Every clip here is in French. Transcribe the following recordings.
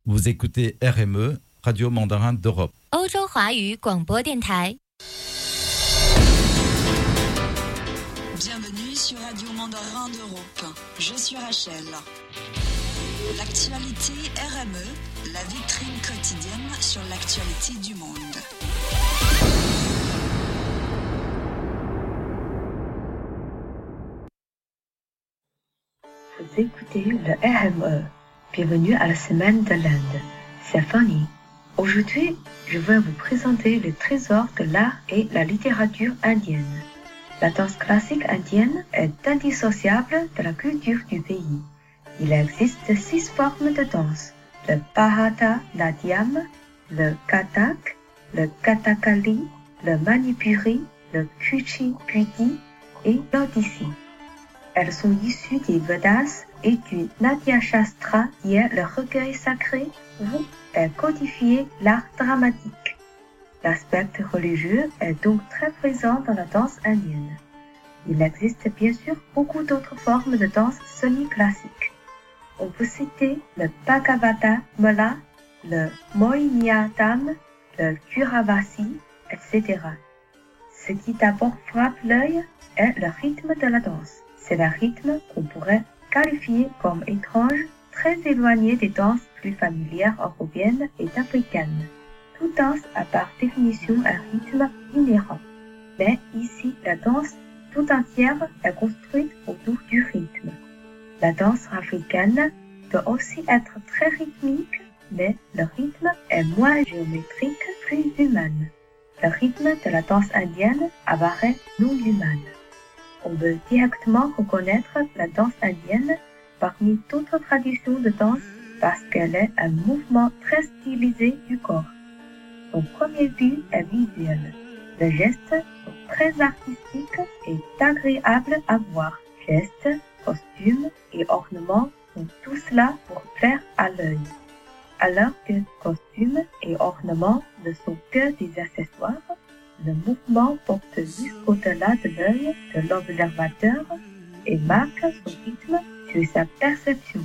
Vous écoutez RME, Radio Mandarin d'Europe. 欧洲华语广播电台。 Bienvenue sur Radio Mandarin d'Europe. Je suis Rachel. L'actualité RME, la vitrine quotidienne sur l'actualité du monde. Vous écoutez le RME. Bienvenue à la semaine de l'Inde. C'est Fanny. Aujourd'hui, je vais vous présenter les trésors de l'art et la littérature indienne. La danse classique indienne est indissociable de la culture du pays. Il existe 6 formes de danse: le Bharatanatyam, le Kathak, le Kathakali, le Manipuri, le Kuchipudi et l'Odissi. Elles sont issues des Vedas et du Natya Shastra, qui est le recueil sacré où est codifié l'art dramatique. L'aspect religieux est donc très présent dans la danse indienne. Il existe bien sûr beaucoup d'autres formes de danse semi-classique. On peut citer le Bhagavata Mala, le Mohiniyattam, le Kuravasi, etc. Ce qui d'abord frappe l'œil est le rythme de la danse. C'est un rythme qu'on pourrait qualifié comme étrange, très éloigné des danses plus familières européennes et africaines. Toute danse a par définition un rythme inhérent. Mais ici, la danse tout entière est construite autour du rythme. La danse africaine peut aussi être très rythmique, mais le rythme est moins géométrique, plus humain. Le rythme de la danse indienne apparaît non humain. On peut directement reconnaître la danse indienne parmi d'autres traditions de danse parce qu'elle est un mouvement très stylisé du corps. Son premier but est visuel. Les gestes sont très artistiques et agréables à voir. Gestes, costumes et ornements sont tous là pour plaire à l'œil. Alors que costumes et ornements ne sont que des accessoires, le mouvement porte jusqu'au-delà de l'œil de l'observateur et marque son rythme sur sa perception.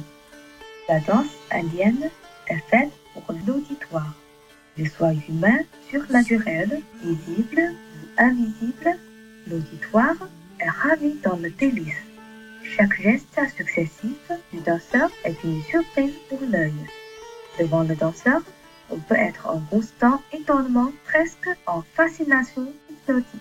La danse indienne est faite pour l'auditoire. Qu'il soit humain, surnaturel, visible ou invisible, l'auditoire est ravi dans le délice. Chaque geste successif du danseur est une surprise pour l'œil. Devant le danseur, on peut être en constant étonnement, presque en fascination hypnotique.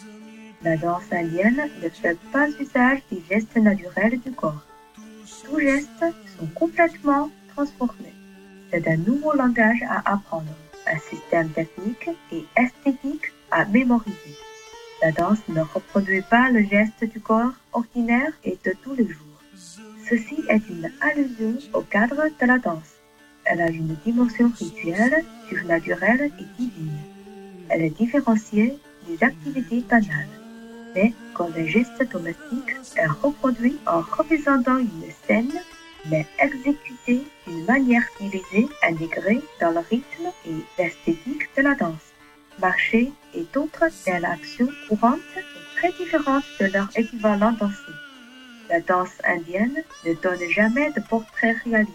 La danse indienne ne fait pas usage des gestes naturels du corps. Tous gestes sont complètement transformés. C'est un nouveau langage à apprendre, un système technique et esthétique à mémoriser. La danse ne reproduit pas le geste du corps ordinaire et de tous les jours. Ceci est une allusion au cadre de la danse. Elle a une dimension rituelle, surnaturelle et divine. Elle est différenciée des activités banales. Mais quand les gestes domestiques est reproduit en représentant une scène, mais exécutée d'une manière stylisée, intégrée dans le rythme et l'esthétique de la danse. Marcher et d'autres telles actions courantes sont très différentes de leur équivalent dansé. La danse indienne ne donne jamais de portrait réaliste.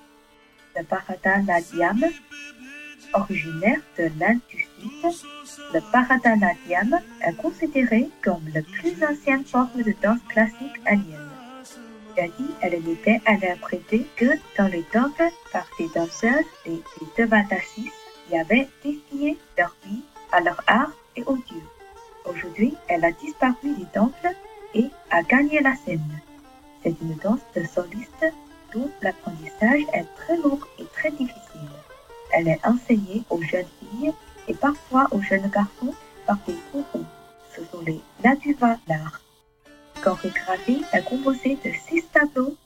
Le Bharatanatyam, originaire de l'Inde du Sud, le Bharatanatyam est considéré comme la plus ancienne forme de danse classique indienne. C'est-à-dire, elle n'était interprétée que dans les temples par des danseuses et des devadasis qui avaient dédié leur vie à leur art et aux dieux. Aujourd'hui, elle a disparu des temples et a gagné la scène. C'est une danse de soliste dont l'apprentissage est très long et très difficile. Elle est enseignée aux jeunes filles et parfois aux jeunes garçons par des gourous. Ce sont les Naduva l'art. La chorégraphie est composée de 6 tableaux